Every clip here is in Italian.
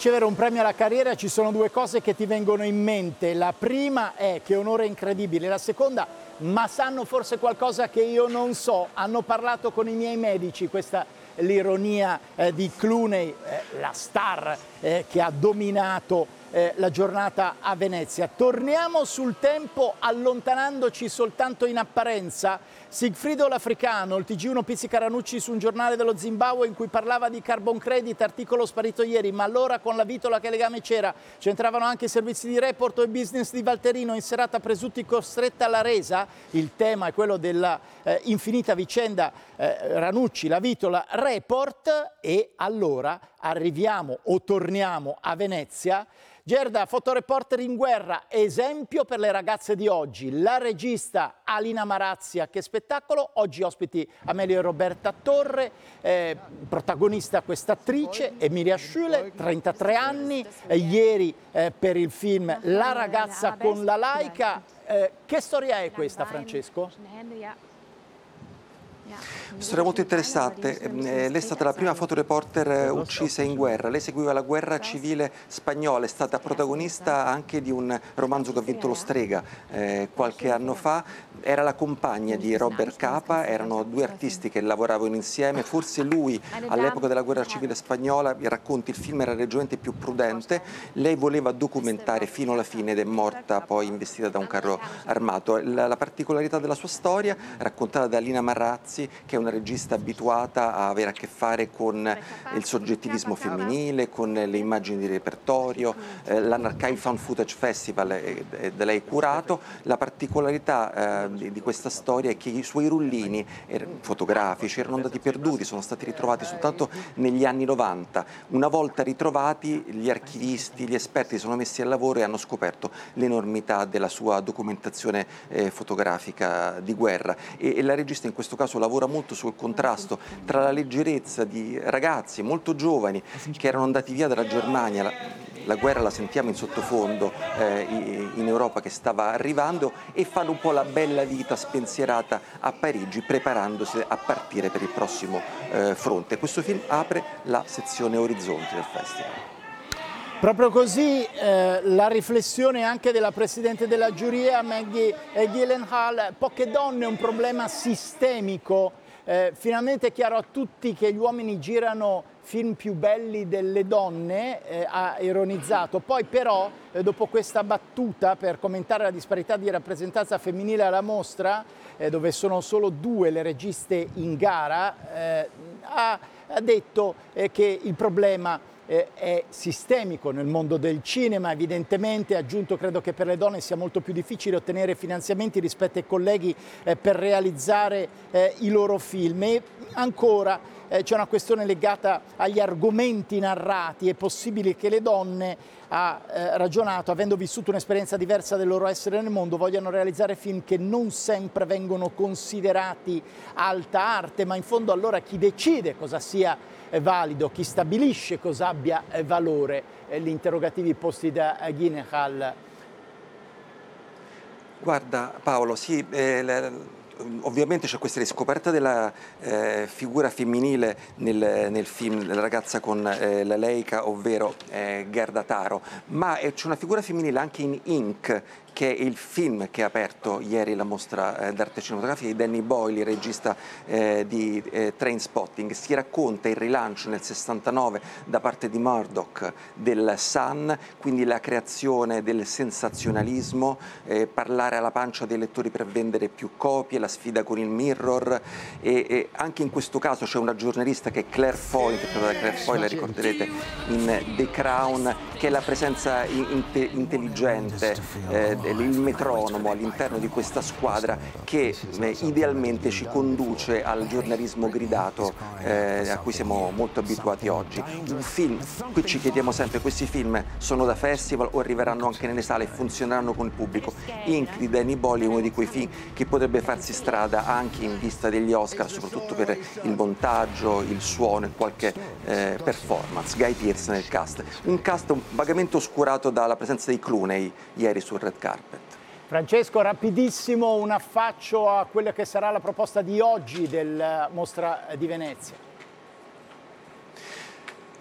ricevere un premio alla carriera ci sono due cose che ti vengono in mente. La prima è che onore incredibile, la seconda, ma sanno forse qualcosa che io non so, hanno parlato con i miei medici, questa è l'ironia di Clooney, la star che ha dominato la giornata a Venezia. Torniamo sul tempo allontanandoci soltanto in apparenza. Sigfrido l'Africano, il TG1 Pizzica Ranucci su un giornale dello Zimbabwe in cui parlava di carbon credit, articolo sparito ieri, ma allora con la Vitola che legame c'era? C'entravano anche i servizi di Report o il business di Valterino in serata presunti costretta alla resa? Il tema è quello della infinita vicenda Ranucci, la Vitola, Report, e allora arriviamo o torniamo a Venezia. Gerda, fotoreporter in guerra, esempio per le ragazze di oggi. La regista Alina Marazia, che spettacolo, oggi ospiti Amelio e Roberta Torre, protagonista questa attrice, Emilia Schüle, 33 anni, ieri per il film La ragazza con la laica. Che storia è questa, Francesco? Storia molto interessante. Lei è stata la prima fotoreporter uccisa in guerra. Lei seguiva la guerra civile spagnola, è stata protagonista anche di un romanzo che ha vinto lo Strega qualche anno fa. Era la compagna di Robert Capa, erano due artisti che lavoravano insieme. Forse lui all'epoca della guerra civile spagnola, i racconti, il film era leggermente più prudente. Lei voleva documentare fino alla fine ed è morta poi investita da un carro armato. La particolarità della sua storia, raccontata da Alina Marazzi, che è una regista abituata a avere a che fare con il soggettivismo femminile, con le immagini di repertorio, l'Anarchive Found Footage Festival è da lei curato. La particolarità di questa storia è che i suoi rullini fotografici erano andati perduti, sono stati ritrovati soltanto negli anni 90. Una volta ritrovati, gli archivisti, gli esperti si sono messi al lavoro e hanno scoperto l'enormità della sua documentazione fotografica di guerra. E la regista in questo caso lavora molto sul contrasto tra la leggerezza di ragazzi molto giovani che erano andati via dalla Germania, la guerra la sentiamo in sottofondo in Europa che stava arrivando, e fanno un po' la bella vita spensierata a Parigi preparandosi a partire per il prossimo fronte. Questo film apre la sezione Orizzonti del festival. Proprio così la riflessione anche della Presidente della giuria, Maggie Gyllenhaal, poche donne, un problema sistemico. Finalmente è chiaro a tutti che gli uomini girano film più belli delle donne, ha ironizzato. Poi però, dopo questa battuta per commentare la disparità di rappresentanza femminile alla mostra, dove sono solo due le registe in gara, ha detto che il problema è sistemico nel mondo del cinema. Evidentemente, ha aggiunto, credo che per le donne sia molto più difficile ottenere finanziamenti rispetto ai colleghi per realizzare i loro film. E ancora c'è una questione legata agli argomenti narrati. È possibile che le donne, ha ragionato, avendo vissuto un'esperienza diversa del loro essere nel mondo, vogliano realizzare film che non sempre vengono considerati alta arte, ma in fondo allora chi decide cosa sia valido, chi stabilisce cosa abbia valore? Gli interrogativi posti da Gyllenhaal. Guarda Paolo, sì, ovviamente c'è questa riscoperta della figura femminile nel film La ragazza con la laica, ovvero Gerda Taro, ma c'è una figura femminile anche in Ink, che è il film che ha aperto ieri la mostra d'arte cinematografica di Danny Boyle, il regista di Trainspotting. Si racconta il rilancio nel 69 da parte di Murdoch del Sun, quindi la creazione del sensazionalismo, parlare alla pancia dei lettori per vendere più copie, la sfida con il Mirror, e anche in questo caso c'è una giornalista che è Claire Foy, interpretata da Claire Foy, la ricorderete in The Crown, che è la presenza intelligente, il metronomo all'interno di questa squadra che idealmente ci conduce al giornalismo gridato a cui siamo molto abituati oggi. Un film, qui ci chiediamo sempre, questi film sono da festival o arriveranno anche nelle sale e funzioneranno con il pubblico? Ink di Danny Boyle è uno di quei film che potrebbe farsi strada anche in vista degli Oscar, soprattutto per il montaggio, il suono e qualche performance. Guy Pearce nel cast, un cast vagamente oscurato dalla presenza di Clooney ieri sul red carpet. Francesco, rapidissimo un affaccio a quella che sarà la proposta di oggi della Mostra di Venezia.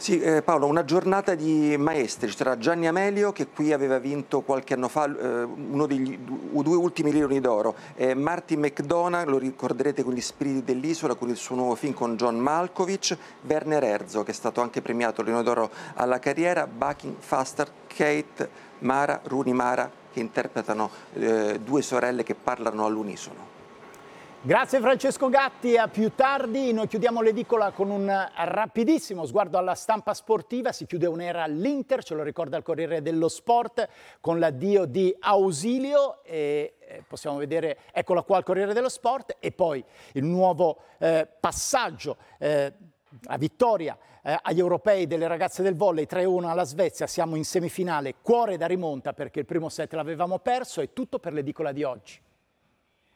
Sì, Paolo, una giornata di maestri. C'era Gianni Amelio che qui aveva vinto qualche anno fa uno degli due ultimi Leoni d'Oro. Martin McDonagh, lo ricorderete con Gli Spiriti dell'Isola, con il suo nuovo film con John Malkovich. Werner Herzog, che è stato anche premiato Leone d'Oro alla carriera. Bucking Foster, Kate Mara, Rooney Mara, che interpretano due sorelle che parlano all'unisono. Grazie Francesco Gatti, a più tardi. Noi chiudiamo l'edicola con un rapidissimo sguardo alla stampa sportiva. Si chiude un'era all'Inter, ce lo ricorda il Corriere dello Sport, con l'addio di Ausilio e possiamo vedere, eccola qua al Corriere dello Sport, e poi il nuovo passaggio, a vittoria agli europei delle ragazze del volley 3-1 alla Svezia. Siamo in semifinale, cuore da rimonta perché il primo set l'avevamo perso. È tutto per l'edicola di oggi.